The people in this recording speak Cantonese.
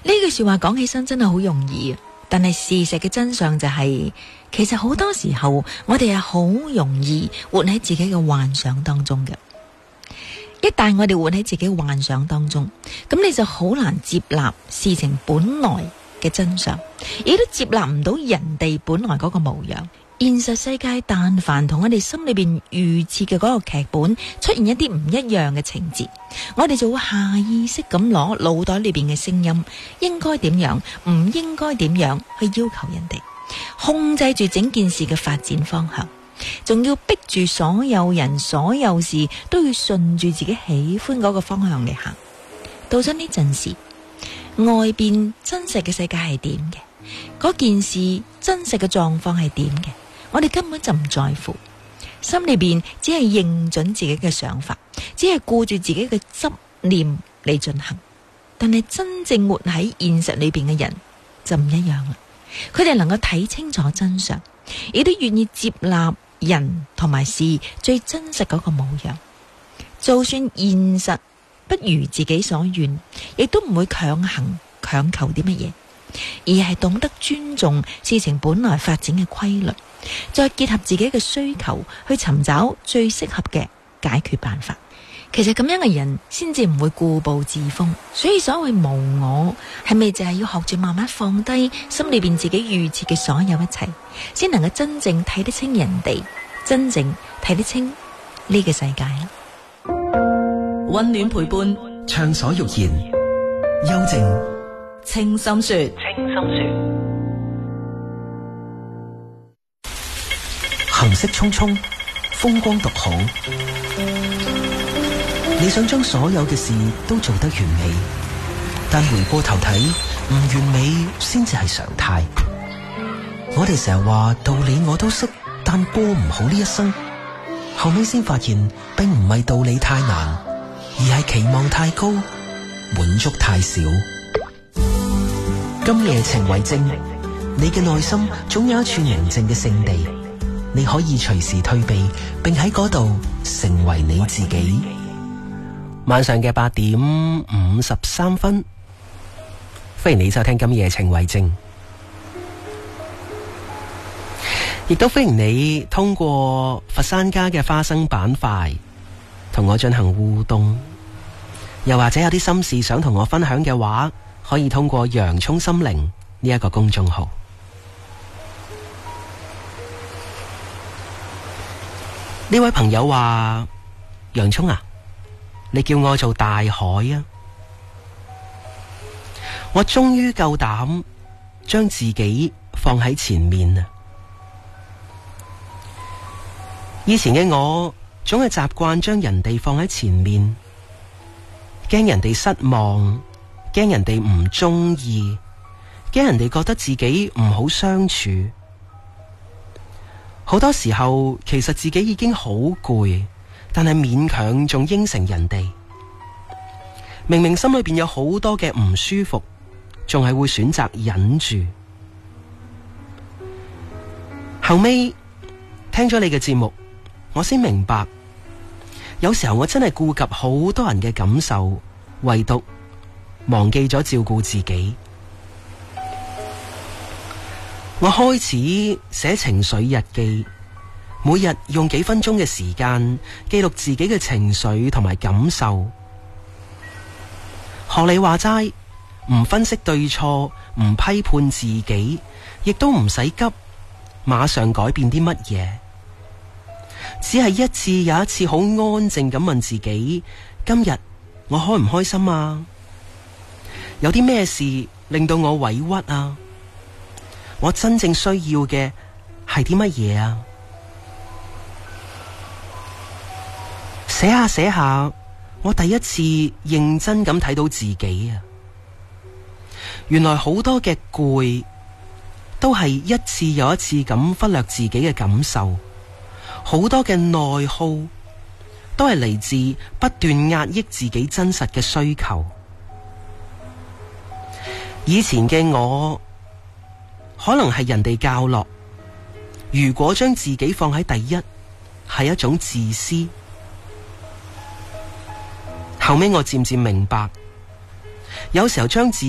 呢句說話講起身真係好容易，但係事實嘅真相就係，其實好多時候我哋係好容易活喺自己嘅幻想當中嘅。一旦我哋活喺自己幻想當中，咁你就好難接納事情本來嘅真相，亦都接納唔到人哋本來嗰個模樣。現實世界但凡同我哋心裏邊預設嘅嗰個劇本出現一啲唔一樣嘅情節，我哋就會下意識咁攞腦袋裏邊嘅聲音，應該點樣，唔應該點樣去要求人哋，控制住整件事嘅發展方向，仲要逼住所有人所有事都要順住自己喜歡嗰個方向嚟行。到咗呢陣時，外邊真實嘅世界係點嘅，嗰件事真實嘅狀況係點嘅，我哋根本就唔在乎，心裏邊只係認準自己嘅想法，只係顧住自己嘅執念嚟進行。但係真正活喺現實裏邊嘅人就唔一樣啦，佢哋能夠睇清楚真相，亦都願意接納人同埋事最真實嗰個模樣。就算現實不如自己所願，亦都唔會強求啲乜嘢，而係懂得尊重事情本來發展嘅規律，再結合自己嘅需求去尋找最適合嘅解決辦法。其實咁樣嘅人先至唔會固步自封。所以所謂無我，係咪就係要學住慢慢放低心裏邊自己預設嘅所有一切，先能夠真正睇得清人哋，真正睇得清呢個世界啦。 溫暖陪伴， 暢所欲言，幽靜清心說。 行色匆匆，風光獨好。你想將所有嘅事都做得完美，但回過頭睇，唔完美先至係常態。我哋成日話道理我都識，但過唔好呢一生。後尾先發現，並唔係道理太難，而係期望太高，滿足太少。今夜情為證，你嘅內心總有一處寧靜嘅聖地，你可以隨時退避，並喺嗰度成為你自己。晚上嘅8:53，歡迎你收聽今夜情為證，亦都歡迎你通過佛山家嘅花生板塊同我進行互動，又或者有啲心事想同我分享嘅話，可以通過洋蔥心靈呢一個公眾號。呢位朋友話：洋蔥啊，你叫我做大海啊！我終於夠膽將自己放喺前面啊！以前嘅我總係習慣將人哋放喺前面，驚人哋失望，驚人哋唔中意，驚人哋覺得自己唔好相處。好多時候其實自己已經好攰，但係勉強仲應承人哋。明明心裏邊有好多嘅唔舒服，仲係會選擇忍住。後尾聽咗你嘅節目，我先明白，有時候我真係顧及好多人嘅感受，唯獨忘記咗照顧自己。我開始寫情緒日記，每日用幾分鐘嘅時間記錄自己嘅情緒同埋感受。學你話齋，唔分析對錯，唔批判自己，亦都唔使急馬上改變啲乜嘢，只係一次又一次好安靜咁問自己：今日我開唔開心啊？有啲咩事令到我委屈啊？我真正需要嘅係啲乜嘢啊？寫下寫下，我第一次認真咁睇到自己啊！原來好多嘅攰都係一次又一次咁忽略自己嘅感受，好多嘅內耗都係嚟自不斷壓抑自己真實嘅需求。以前嘅我可能係人哋教落，如果將自己放喺第一，係一種自私。後尾我漸漸明白，有時候將自